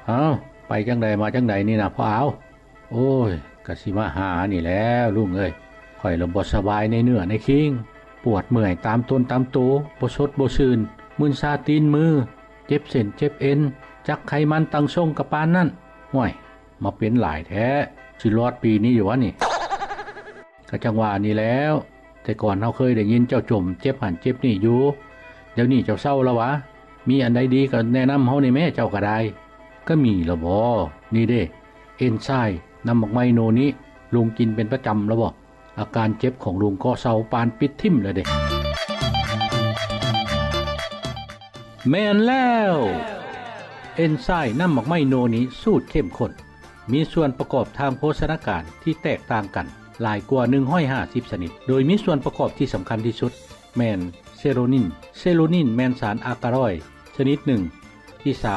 อ้าวไปจังใดมาจังใดนี่นะพ่อเอาโอ้ยกะสิมาหานี่แล้วลุงเอ้ยข่อยละบ่สบายในเนื้อในคิงปวดเมื่อยตามต้นตามโตบ่สดบ่ชื่นมึนซาตีนมือเจ็บเส้นเจ็บเอ็นจักไขมันตั้งทรงกะปานนั่นห่วยมาเป็นหลายแท้สิรอดปีนี้อยู่วะนี่ก็จังว่านี่แล้วแต่ก่อนเฮาเคยได้ยินเจ้าจมเจ็บหันเจ็บนี่อยู่เดี๋ยวนี้เจ้าเศร้าแล้ววะมีอันใดดีก็แนะนำเฮานี่แม่เจ้าก็ได้ก็มีละบ่นี่เด้เอนไซม์น้ำบักไมโนนี้ลุงกินเป็นประจำแล้วบ่อาการเจ็บของลุงก็เศร้าปานปิดทิ่มเลยเด้แม่นแล้วเอนไซม์น้ำบักไมโนนี้สูตรเข้มข้นมีส่วนประกอบทางโภชนาการที่แตกต่างกันหลายกว่า150ชนิดโดยมีส่วนประกอบที่สำคัญที่สุดแม่นเซโรนินแม่นสารอากาลอยด์ชนิดหนึ่งที่สา